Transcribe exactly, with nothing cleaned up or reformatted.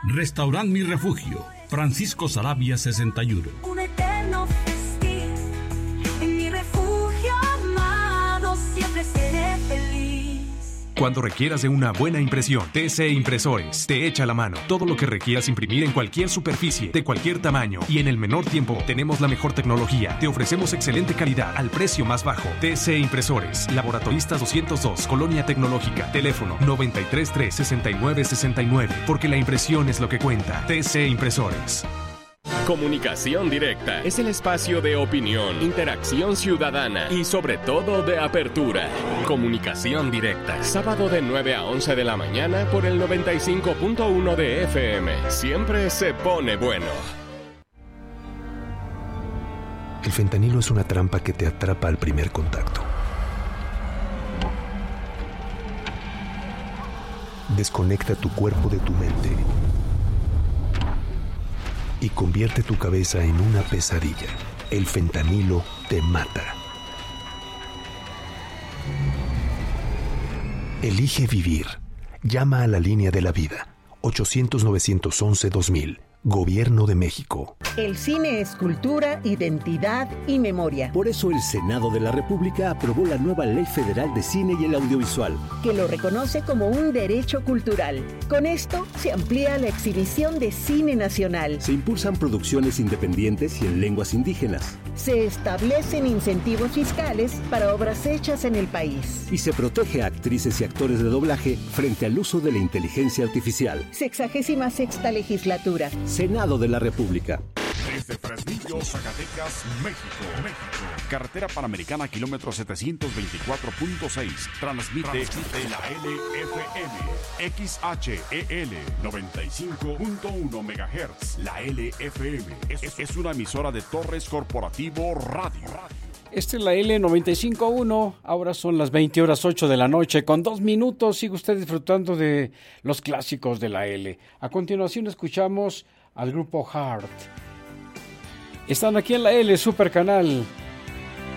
Restaurant Mi Refugio, Francisco Saravia sesenta y uno. Un eterno festín, en mi refugio amado siempre seré feliz. Cuando requieras de una buena impresión, T C Impresores te echa la mano. Todo lo que requieras imprimir en cualquier superficie, de cualquier tamaño y en el menor tiempo. Tenemos la mejor tecnología. Te ofrecemos excelente calidad al precio más bajo. T C Impresores, Laboratoristas doscientos dos, Colonia Tecnológica. Teléfono noventa y tres tres sesenta y nueve sesenta y nueve. Porque la impresión es lo que cuenta. T C Impresores. Comunicación Directa es el espacio de opinión, interacción ciudadana y sobre todo de apertura. Comunicación Directa, sábado de nueve a once de la mañana por el noventa y cinco punto uno de F M. Siempre se pone bueno. El fentanilo es una trampa que te atrapa al primer contacto. Desconecta tu cuerpo de tu mente y convierte tu cabeza en una pesadilla. El fentanilo te mata. Elige vivir. Llama a la línea de la vida. ochocientos, novecientos once, dos mil. Gobierno de México. El cine es cultura, identidad y memoria. Por eso el Senado de la República aprobó la nueva Ley Federal de Cine y el Audiovisual, que lo reconoce como un derecho cultural. Con esto se amplía la exhibición de cine nacional. Se impulsan producciones independientes y en lenguas indígenas. Se establecen incentivos fiscales para obras hechas en el país. Y se protege a actrices y actores de doblaje frente al uso de la inteligencia artificial. Sexagésima sexta legislatura. Senado de la República. Desde Fresnillo, Zacatecas, México. México. Carretera Panamericana, kilómetro setecientos veinticuatro punto seis. Transmite, Transmite la L F M. X H E L noventa y cinco punto uno megahertz. La L F M es, es una emisora de Torres Corporativo Radio. Esta es la L noventa y cinco punto uno, ahora son las veinte horas ocho de la noche, con dos minutos sigue usted disfrutando de los clásicos de la L. A continuación escuchamos al grupo Heart. Están aquí en la L, Super Canal.